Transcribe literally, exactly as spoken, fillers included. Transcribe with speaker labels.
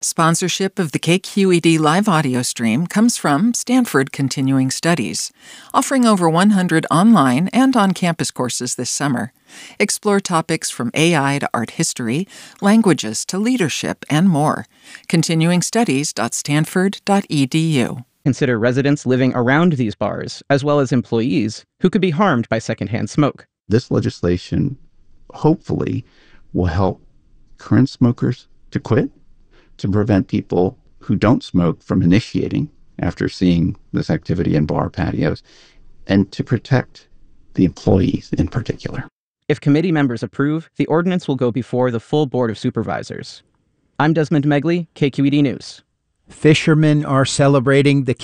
Speaker 1: Sponsorship of the K Q E D live audio stream comes from Stanford Continuing Studies, offering over one hundred online and on-campus courses this summer. Explore topics from A I to art history, languages to leadership, and more. continuing studies dot stanford dot e d u.
Speaker 2: Consider residents living around these bars, as well as employees who could be harmed by secondhand smoke.
Speaker 3: This legislation hopefully will help current smokers to quit, to prevent people who don't smoke from initiating after seeing this activity in bar patios, and to protect the employees in particular.
Speaker 2: If committee members approve, the ordinance will go before the full Board of Supervisors. I'm Desmond Megley, K Q E D News.
Speaker 4: Fishermen are celebrating the